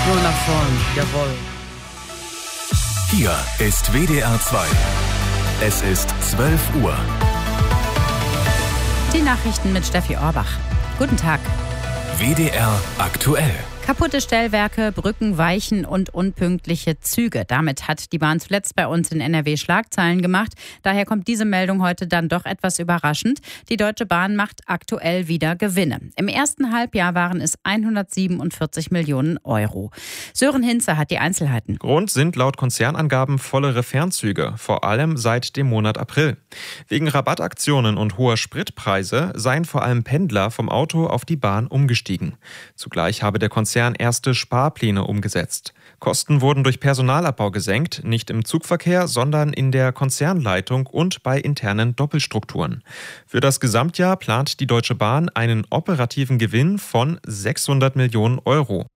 Nur nach vorn, jawohl. Hier ist WDR 2. Es ist 12 Uhr. Die Nachrichten mit Steffi Orbach. Guten Tag. WDR aktuell. Kaputte Stellwerke, Brücken, Weichen und unpünktliche Züge. Damit hat die Bahn zuletzt bei uns in NRW Schlagzeilen gemacht. Daher kommt diese Meldung heute dann doch etwas überraschend. Die Deutsche Bahn macht aktuell wieder Gewinne. Im ersten Halbjahr waren es 147 Millionen Euro. Sören Hinze hat die Einzelheiten. Grund sind laut Konzernangaben vollere Fernzüge, vor allem seit dem Monat April. Wegen Rabattaktionen und hoher Spritpreise seien vor allem Pendler vom Auto auf die Bahn umgestiegen. Zugleich habe der Konzern erste Sparpläne umgesetzt. Kosten wurden durch Personalabbau gesenkt, nicht im Zugverkehr, sondern in der Konzernleitung und bei internen Doppelstrukturen. Für das Gesamtjahr plant die Deutsche Bahn einen operativen Gewinn von 600 Millionen Euro.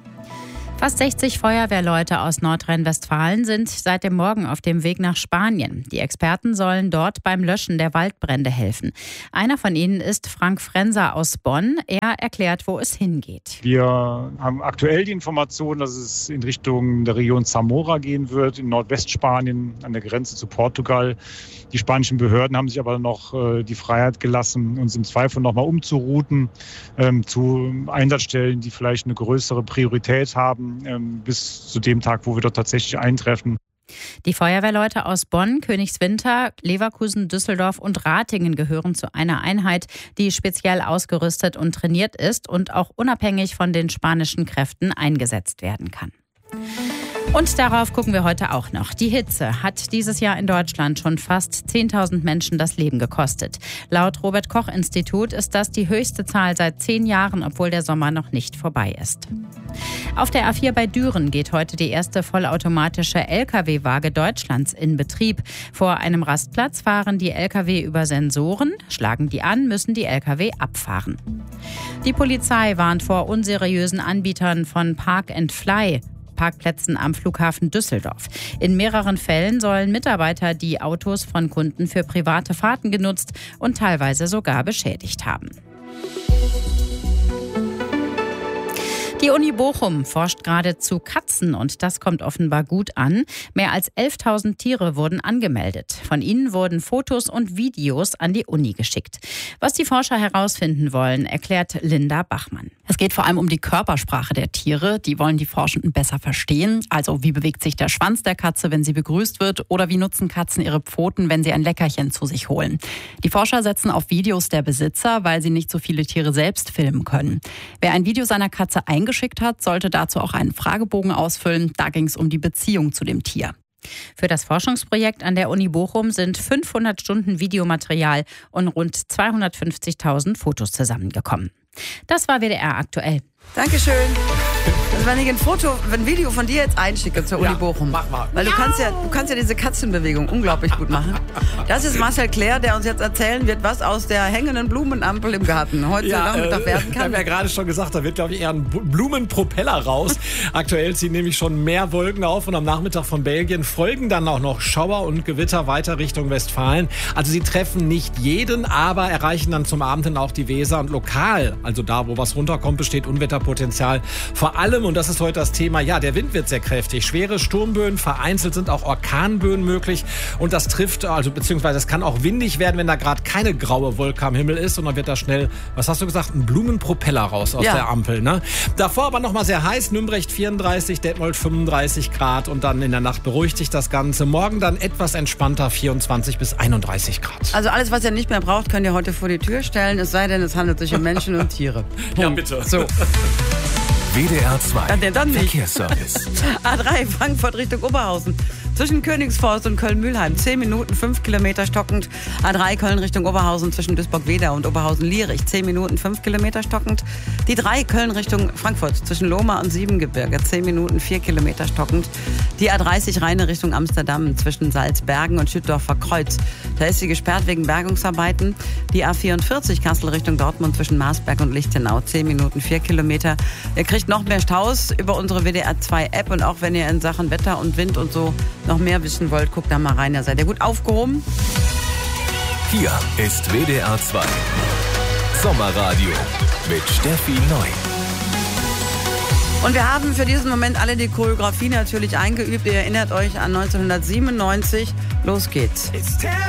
Fast 60 Feuerwehrleute aus Nordrhein-Westfalen sind seit dem Morgen auf dem Weg nach Spanien. Die Experten sollen dort beim Löschen der Waldbrände helfen. Einer von ihnen ist Frank Frenser aus Bonn. Er erklärt, wo es hingeht. Wir haben aktuell die Information, dass es in Richtung der Region Zamora gehen wird, in Nordwestspanien an der Grenze zu Portugal. Die spanischen Behörden haben sich aber noch die Freiheit gelassen, uns im Zweifel nochmal umzurouten zu Einsatzstellen, die vielleicht eine größere Priorität haben, bis zu dem Tag, wo wir dort tatsächlich eintreffen. Die Feuerwehrleute aus Bonn, Königswinter, Leverkusen, Düsseldorf und Ratingen gehören zu einer Einheit, die speziell ausgerüstet und trainiert ist und auch unabhängig von den spanischen Kräften eingesetzt werden kann. Und darauf gucken wir heute auch noch. Die Hitze hat dieses Jahr in Deutschland schon fast 10.000 Menschen das Leben gekostet. Laut Robert-Koch-Institut ist das die höchste Zahl seit 10 Jahren, obwohl der Sommer noch nicht vorbei ist. Auf der A4 bei Düren geht heute die erste vollautomatische Lkw-Waage Deutschlands in Betrieb. Vor einem Rastplatz fahren die Lkw über Sensoren, schlagen die an, müssen die Lkw abfahren. Die Polizei warnt vor unseriösen Anbietern von Park and Fly Parkplätzen am Flughafen Düsseldorf. In mehreren Fällen sollen Mitarbeiter die Autos von Kunden für private Fahrten genutzt und teilweise sogar beschädigt haben. Die Uni Bochum forscht gerade zu Katzen und das kommt offenbar gut an. Mehr als 11.000 Tiere wurden angemeldet. Von ihnen wurden Fotos und Videos an die Uni geschickt. Was die Forscher herausfinden wollen, erklärt Linda Bachmann. Es geht vor allem um die Körpersprache der Tiere. Die wollen die Forschenden besser verstehen. Also wie bewegt sich der Schwanz der Katze, wenn sie begrüßt wird? Oder wie nutzen Katzen ihre Pfoten, wenn sie ein Leckerchen zu sich holen? Die Forscher setzen auf Videos der Besitzer, weil sie nicht so viele Tiere selbst filmen können. Wer ein Video seiner Katze eingeschickt hat, sollte dazu auch einen Fragebogen ausfüllen. Da ging es um die Beziehung zu dem Tier. Für das Forschungsprojekt an der Uni Bochum sind 500 Stunden Videomaterial und rund 250.000 Fotos zusammengekommen. Das war WDR aktuell. Dankeschön. Also wenn ich ein Video von dir jetzt einschicke zur Uni Bochum. Mach mal. Weil du kannst ja diese Katzenbewegung unglaublich gut machen. Das ist Marcel Claire, der uns jetzt erzählen wird, was aus der hängenden Blumenampel im Garten heute Nachmittag werden kann. Ich habe ja gerade schon gesagt, da wird, glaube ich, eher ein Blumenpropeller raus. Aktuell ziehen nämlich schon mehr Wolken auf und am Nachmittag von Belgien folgen dann auch noch Schauer und Gewitter weiter Richtung Westfalen. Also sie treffen nicht jeden, aber erreichen dann zum Abend hin auch die Weser und lokal, also da, wo was runterkommt, besteht Unwetterpotenzial. Vor allem, und das ist heute das Thema, ja, der Wind wird sehr kräftig. Schwere Sturmböen, vereinzelt sind auch Orkanböen möglich. Und das trifft, also beziehungsweise es kann auch windig werden, wenn da gerade keine graue Wolke am Himmel ist. Und dann wird da schnell, was hast du gesagt, ein Blumenpropeller raus aus der Ampel. Ne? Davor aber nochmal sehr heiß. Nümbrecht 34, Detmold 35 Grad. Und dann in der Nacht beruhigt sich das Ganze. Morgen dann etwas entspannter, 24 bis 31 Grad. Also alles, was ihr nicht mehr braucht, könnt ihr heute vor die Tür stellen. Es sei denn, es handelt sich um Menschen und Tiere. Ja, bitte. So. WDR 2 dann nicht. Verkehrsservice. A3 Frankfurt Richtung Oberhausen. Zwischen Königsforst und Köln-Mühlheim 10 Minuten, 5 Kilometer stockend. A3 Köln Richtung Oberhausen zwischen Duisburg-Wedau und Oberhausen-Lierich 10 Minuten, 5 Kilometer stockend. Die 3 Köln Richtung Frankfurt zwischen Lohmar und Siebengebirge 10 Minuten, 4 Kilometer stockend. Die A30 Rheine Richtung Amsterdam zwischen Salzbergen und Schüttdorfer Kreuz. Da ist sie gesperrt wegen Bergungsarbeiten. Die A44 Kassel Richtung Dortmund zwischen Marsberg und Lichtenau 10 Minuten, 4 Kilometer. Ihr kriegt noch mehr Staus über unsere WDR 2 App und auch wenn ihr in Sachen Wetter und Wind und so noch mehr wissen wollt, guckt da mal rein, da seid ihr gut aufgehoben. Hier ist WDR 2 Sommerradio mit Steffi Neu. Und wir haben für diesen Moment alle die Choreografie natürlich eingeübt. Ihr erinnert euch an 1997. Los geht's.